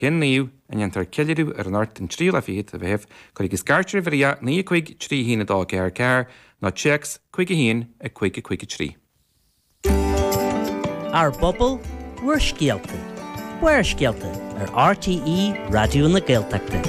Hyn niw yn yntar celiadw ar an art yn tri la ffyd a bhef corig ysgartre fyria ni a cwig tri hyn a da cer na checks cwig a hyn a cwig tri. Our bubble, we're skeelten. We're skeelten ar RTE Radio na Gaeltachta.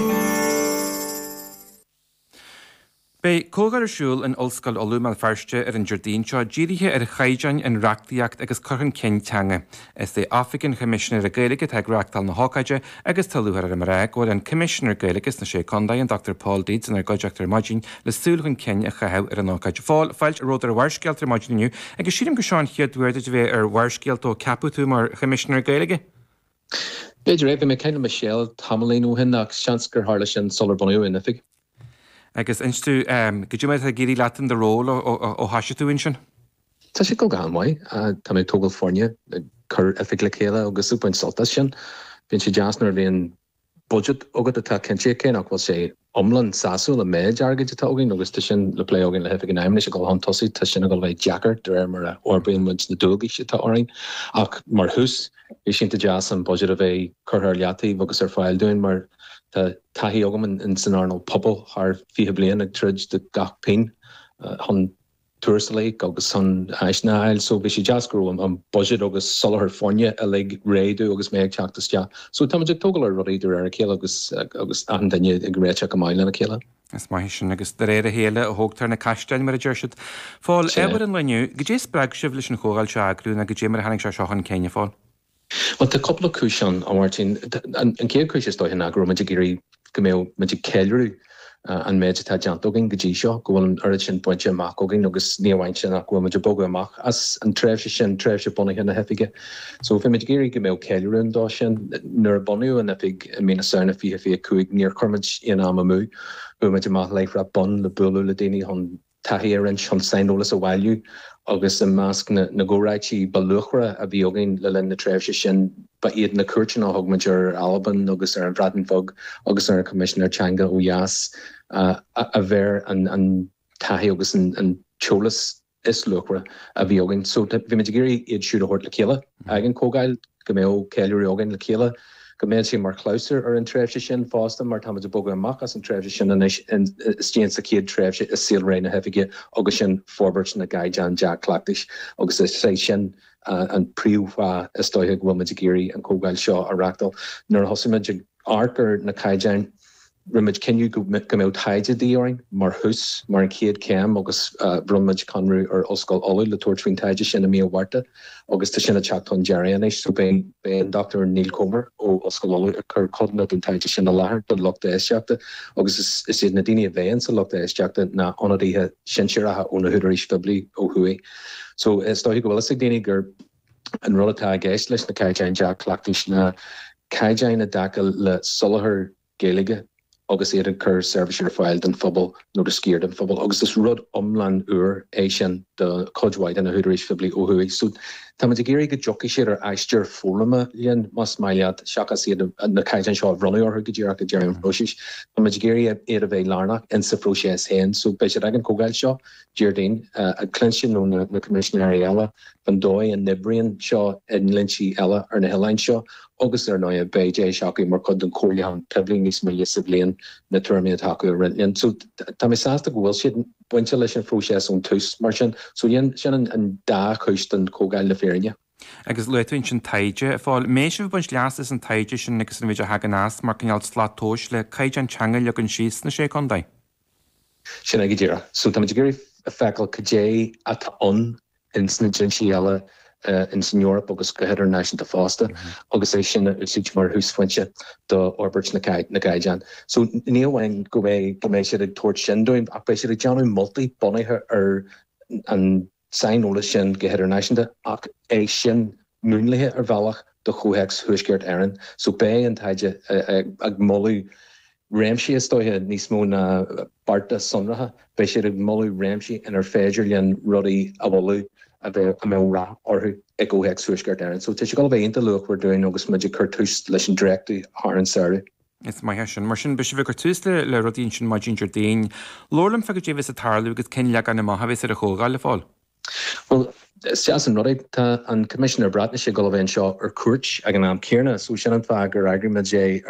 Bei cógar siúil an Ulscoil Olú man farste an Jardín seo dírithe ar chaideain an reachtaíocht agus chuchan cin teanga. Is the African Commissioner a Gaeilge ag reachtal na Hócaide agus talúthar ar marag ghil an Commissioner Gaeilgeas na sé condaí an Dr. Paul Deeds an ar Goideachtar Maidin le súlchan cin a chatheh ar an Hócaide. Fáilt ród ar bharscealtar Maidin inniu agus sílim go seán chiad dúirte bheith ar bharscealtó capú mar Commissioner Gaeilge. Beidir éibh me céine Michelle Tamalino hinach seansgur hála sin solar bonú in ifig. Agus instú, go dú meid a géirí leatan de ról ó hasise tú in sin? Tá sé go gahamhaid, tá mé tógal fórne chur ifig le chéile agus súpaint solta sin. Bhíonn sé deasnar bhíon budget agad atá cinse céanach bhfuil sé omlan sasú le méid argaid atá agin agus tá sin le plé agin le hefig an aimne sé go an tosaí tá sin go bheith Jackar de mar a orbíon muid na dúgaí sé tá orainn ach mar hús is sin deas an budget a bheith chur leataí agus ar fáil dúin mar tá taithí agam in San Arnold Pobble haar 4 bliain ag trid de gach pein hon Tourist agus san eisna ail so bhí sé jazzgrú an budget agus solar fórne a le réadú agus méid teachtas te. So tá ag tógal ar réidir ar a chéile agus an daine ag réite go maiile na chéile. Is mai sin agus de réir a héile a hógtar na caistein mar a dúirsid. Fáil ebar an leniu, go dé sprag sibh leis an chógáil se agrú na go dé mar a hanig se seochan céine fáil. Well, the couple of cushion on Martin and care cushions to him agro magic magic kellery and magic tajantogin gajisho go on urchin point makogin agus newanchin aqua majaboga mak as and trevshin bonny in a hefige. So if imagiri gimel kellery and doshin nerbonu and epig mina sana fi kuig near cormage in amamu umajama life rap bon le bulu le dini hon tahir and shon sign all as a value agus an mask na goráití baluchra a bhí ogin le linn na tréimhse sin ba iad na cuairteanna thugmaidir Alban agus ar an Braddenfog agus ar an Commissioner Changa ó Yas a bheir an taithí agus an teolas is luchra a bhí ogin. So bhí me géirí iad siúd a hort le chéile ag an cógáil go mé ó céileoirí ogin le chéile go méid sé mar chlóisir ar an tréimhse sin fásta mar táid boga amach as an tréimhse sin in stíon sa céad tréimhse is síl réine hefige agus sin forbert na gaiideán Jack Clactis agus is sé sin an príomhá is dóithe bhfuil me géirí an cógáil seo a reachtal nuair thosaimid arcar na caiideán Rimage Kenyu go mé taide díoring mar hús mar an céad ceam agus brumage conrú ar Oscail Olú le tuairtrin taide sin a mí warta agus tá sinna chatón Jerryéis so bé an Dr. Neil Comer ó Oscail Olú a chur codna an taide sin a láthair do lochta éisteachta agus is iad na daine a bhéin sa lochta éisteachta na onadaithe sin siaratha ó na huidiréis fibli ó huaí. So is dóigh go bhfuil sig daine gur an rulatá géist leis na caideáin Jack Clactis na caideáin a dacail le solahar Gaeilge agus éidir chur serviceir fáil den phobal nó de scíir den phobal agus is rud omlan úr é sin de codhhaid an a huidiréis fibli ó huaí. So tá me géirí go joci sé ar eistear fórlama líon mas mailiad seachas iad na caiideáin seo runnaí orthu go ddíach go Jerry Froisiis. Tá me géirí iad a bheith lárnach in sa Froisiis héin, so be sé ag an cógáil seo Deardain a clinsin nó na Commissioner eile fan dói an Nibrian seo in linsi eile ar na Hillain seo agus ar náid BJ seacaí mar chud an cóirleán peblí níos milliú sa bblion na tuirmí atácu a rinneann. So tá mé sásta go bhfuil siad buinte leis an Froisiis ón tús mar sin, so dhéann sin an dá chuist an cógáil le férinne. Agus leitún sin taide fáil méisih buint leas an taide sin agus an bhéidir haganás mar cinál slátóis le caideán teanga le an síos na sé condaid. Sin ag ddíra. So tá géirí a fecail cadé atá in sna gin eile in San Europe agus go heidir nation de fásta agus é sin siúte mar húsfuinte do orbert na gaiideán. So níomhhain go méid sé ag tuairt sin dúim ach bé sé ag deanú multi bunaithe ar an sainolalas sin go heidir nationanta ach é sin múnlathe ar bhealach do chuhéex thuisceart airan. So bé an taide ag molú réimsí is dóithe níos mó na barta sonratha, bé sé ag molú réimsí in ar féidir leon rudaí a bhú a bheith a mé rá orthu ag óhéex thuisceart airan. So tá sé go bhéh inta luach chuir dúin agus muidir chur tús leis an dreachtaí th an saoire. Is mai sin mar sin be se bhgur túsle le rodín sin má ginger dain. Lorlam fe go dévis a tarlú agus cin le an na maitha bhés ar a chógáil le fáil. Well, Sias an nodig an Commissioner Bratna sé go bhéin seo ar cuairt ag an am céarna, so sin an fá gur agriime